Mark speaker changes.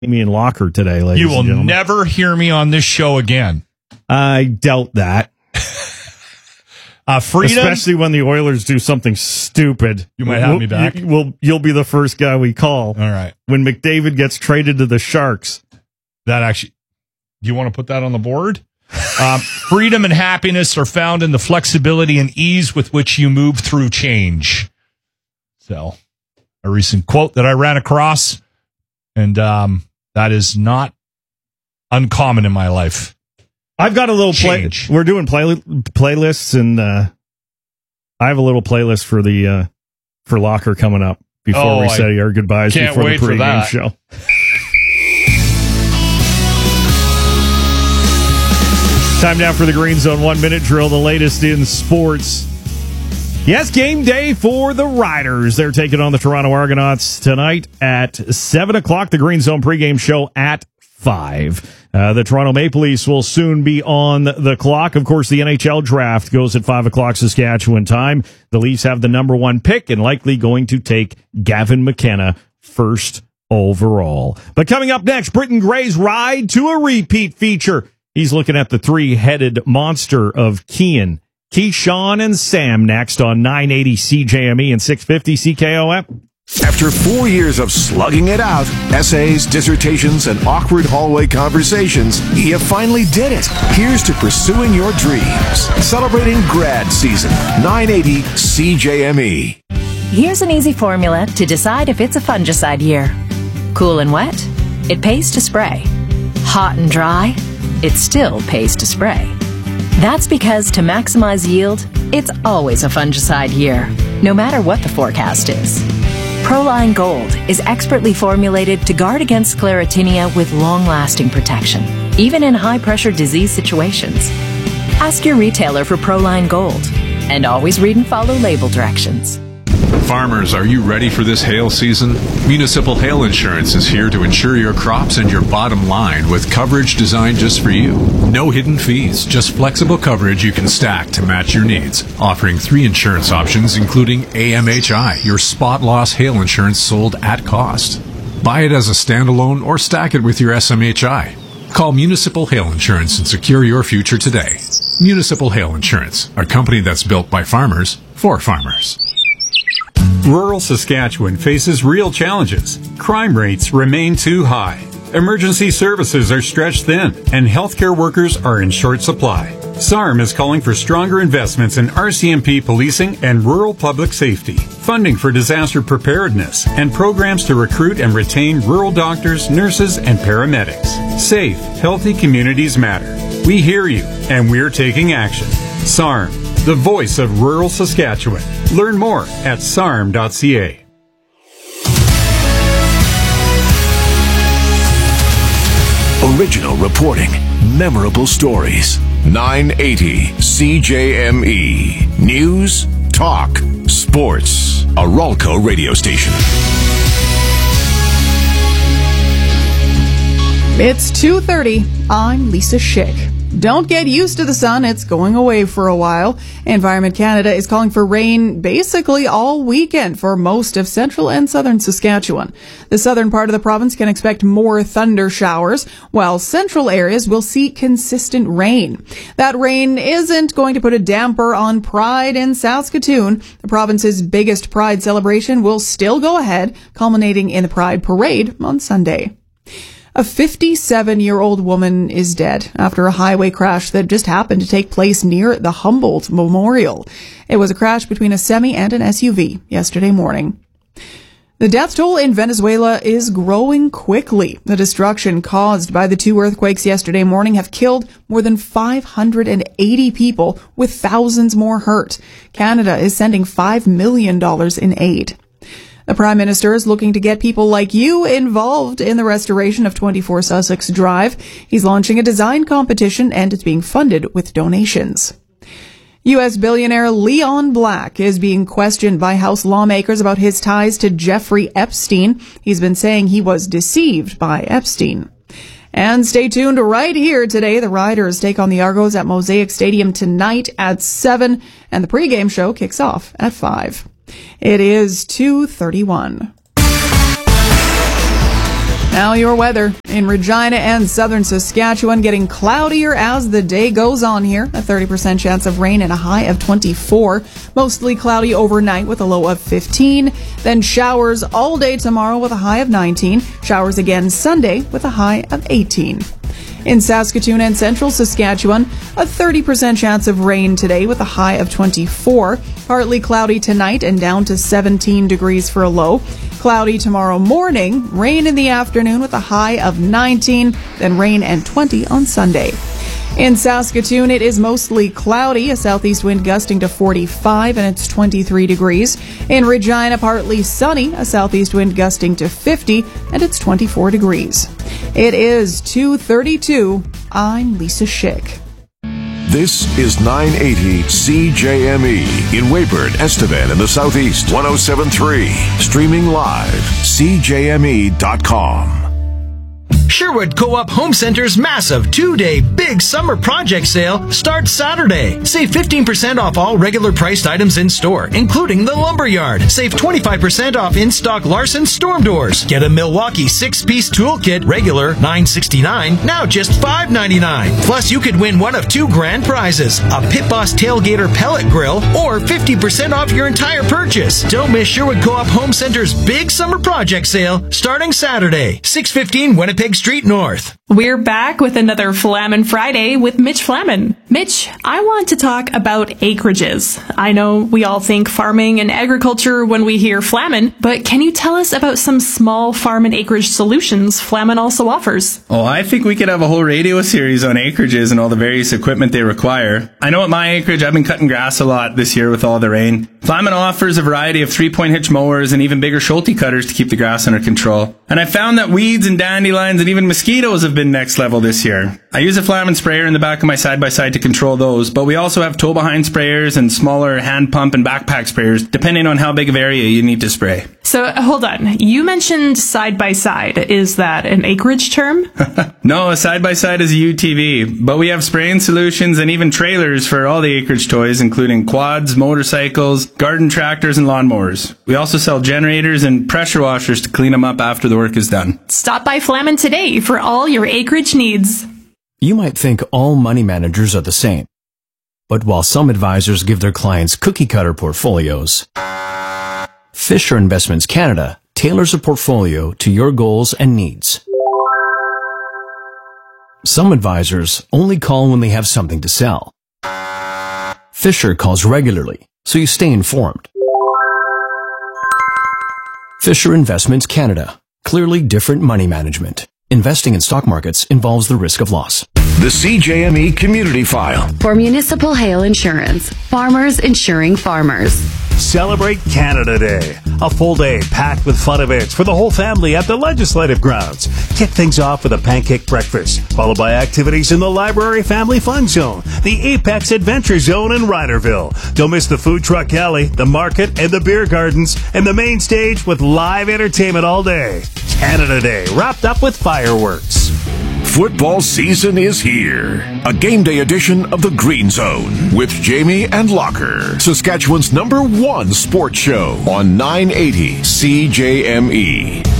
Speaker 1: me in locker today, ladies
Speaker 2: You will
Speaker 1: and gentlemen.
Speaker 2: never hear me on this show again.
Speaker 1: I doubt that.
Speaker 2: Freedom.
Speaker 1: Especially when the Oilers do something stupid.
Speaker 2: You might have me back.
Speaker 1: You'll be the first guy we call.
Speaker 2: All right.
Speaker 1: When McDavid gets traded to the Sharks.
Speaker 2: That actually, do you want to put that on the board? Freedom and happiness are found in the flexibility and ease with which you move through change. So, a recent quote that I ran across, and that is not uncommon in my life.
Speaker 1: I've got a little
Speaker 2: Change.
Speaker 1: We're doing playlists, and I have a little playlist for the for Locker coming up before we say our goodbyes before the pregame show. Time now for the Green Zone 1-minute drill, the latest in sports. Yes, game day for the Riders. They're taking on the Toronto Argonauts tonight at 7 o'clock. The Green Zone pregame show at 5. The Toronto Maple Leafs will soon be on the clock. Of course, the NHL draft goes at 5 o'clock Saskatchewan time. The Leafs have the number 1 pick and likely going to take Gavin McKenna first overall. But coming up next, Britton Gray's ride to a repeat feature. He's looking at the 3-headed monster of Keyshawn and Sam next on 980 CJME and 650 CKOM.
Speaker 3: After 4 years of slugging it out, essays, dissertations, and awkward hallway conversations, you finally did it. Here's to pursuing your dreams. Celebrating grad season. 980 CJME.
Speaker 4: Here's an easy formula to decide if it's a fungicide year. Cool and wet? It pays to spray. Hot and dry? It still pays to spray. That's because to maximize yield, it's always a fungicide year, no matter what the forecast is. Proline Gold is expertly formulated to guard against sclerotinia with long-lasting protection, even in high-pressure disease situations. Ask your retailer for Proline Gold, and always read and follow label directions.
Speaker 5: Farmers, are you ready for this hail season? Municipal Hail Insurance is here to insure your crops and your bottom line with coverage designed just for you. No hidden fees, just flexible coverage you can stack to match your needs. Offering 3 insurance options, including AMHI, your spot loss hail insurance sold at cost. Buy it as a standalone or stack it with your SMHI. Call Municipal Hail Insurance and secure your future today. Municipal Hail Insurance, a company that's built by farmers for farmers.
Speaker 6: Rural Saskatchewan faces real challenges. Crime rates remain too high. Emergency services are stretched thin, and healthcare workers are in short supply. SARM is calling for stronger investments in RCMP policing and rural public safety, funding for disaster preparedness, and programs to recruit and retain rural doctors, nurses, and paramedics. Safe, healthy communities matter. We hear you, and we're taking action. SARM, the voice of rural Saskatchewan. Learn more at sarm.ca.
Speaker 3: Original reporting, memorable stories. 980 CJME. News, talk, sports. A Ralco radio station.
Speaker 7: It's 2:30. I'm Lisa Schick. Don't get used to the sun. It's going away for a while. Environment Canada is calling for rain basically all weekend for most of central and southern Saskatchewan. The southern part of the province can expect more thunder showers, while central areas will see consistent rain. That rain isn't going to put a damper on Pride in Saskatoon. The province's biggest Pride celebration will still go ahead, culminating in the Pride Parade on Sunday. A 57-year-old woman is dead after a highway crash that just happened to take place near the Humboldt Memorial. It was a crash between a semi and an SUV yesterday morning. The death toll in Venezuela is growing quickly. The destruction caused by the 2 earthquakes yesterday morning have killed more than 580 people, with thousands more hurt. Canada is sending $5 million in aid. The Prime Minister is looking to get people like you involved in the restoration of 24 Sussex Drive. He's launching a design competition, and it's being funded with donations. U.S. billionaire Leon Black is being questioned by House lawmakers about his ties to Jeffrey Epstein. He's been saying he was deceived by Epstein. And stay tuned right here today. The Riders take on the Argos at Mosaic Stadium tonight at 7, and the pregame show kicks off at 5. It is 2:31. Now your weather. In Regina and southern Saskatchewan, getting cloudier as the day goes on here. A 30% chance of rain and a high of 24. Mostly cloudy overnight with a low of 15. Then showers all day tomorrow with a high of 19. Showers again Sunday with a high of 18. In Saskatoon and central Saskatchewan, a 30% chance of rain today with a high of 24. Partly cloudy tonight and down to 17 degrees for a low. Cloudy tomorrow morning, rain in the afternoon with a high of 19, then rain and 20 on Sunday. In Saskatoon, it is mostly cloudy, a southeast wind gusting to 45, and it's 23 degrees. In Regina, partly sunny, a southeast wind gusting to 50, and it's 24 degrees. It is 2:32. I'm Lisa Schick.
Speaker 3: This is 980 CJME in Weyburn, Estevan in the Southeast, 107.3. Streaming live, CJME.com.
Speaker 8: Sherwood Co-op Home Center's massive 2-day big summer project sale starts Saturday. Save 15% off all regular priced items in store, including the lumberyard. Save 25% off in-stock Larson storm doors. Get a Milwaukee 6-piece toolkit, regular $9.69, now just $5.99. Plus, you could win one of 2 grand prizes, a Pit Boss Tailgater pellet grill, or 50% off your entire purchase. Don't miss Sherwood Co-op Home Center's big summer project sale starting Saturday, 615 Winnipeg Street North.
Speaker 9: We're back with another Flamin' Friday with Mitch Flamin. Mitch, I want to talk about acreages. I know we all think farming and agriculture when we hear Flamin', but can you tell us about some small farm and acreage solutions Flamin' also offers?
Speaker 10: Oh, I think we could have a whole radio series on acreages and all the various equipment they require. I know at my acreage, I've been cutting grass a lot this year with all the rain. Flamin' offers a variety of 3-point hitch mowers and even bigger Schulte cutters to keep the grass under control. And I found that weeds and dandelions and even mosquitoes have been next level this year. I use a Flamin' sprayer in the back of my side-by-side to control those, but we also have tow-behind sprayers and smaller hand pump and backpack sprayers, depending on how big of area you need to spray.
Speaker 9: So, hold on. You mentioned side-by-side. Is that an acreage term?
Speaker 10: No, a side-by-side is a UTV, but we have spraying solutions and even trailers for all the acreage toys, including quads, motorcycles, garden tractors, and lawnmowers. We also sell generators and pressure washers to clean them up after the work is done.
Speaker 9: Stop by Flamin' today for all your acreage needs.
Speaker 11: You might think all money managers are the same. But while some advisors give their clients cookie-cutter portfolios, Fisher Investments Canada tailors a portfolio to your goals and needs. Some advisors only call when they have something to sell. Fisher calls regularly, so you stay informed. Fisher Investments Canada. Clearly different money management. Investing in stock markets involves the risk of loss.
Speaker 3: The CJME Community File.
Speaker 12: For Municipal Hail Insurance. Farmers insuring farmers.
Speaker 13: Celebrate Canada Day. A full day packed with fun events for the whole family at the Legislative Grounds. Kick things off with a pancake breakfast, followed by activities in the Library Family Fun Zone, the Apex Adventure Zone in Riderville. Don't miss the Food Truck Alley, the market, and the beer gardens, and the main stage with live entertainment all day. Canada Day, wrapped up with fireworks.
Speaker 3: Football season is here. A game day edition of the Green Zone with Jamie and Locker, Saskatchewan's #1 sports show on 980 CJME.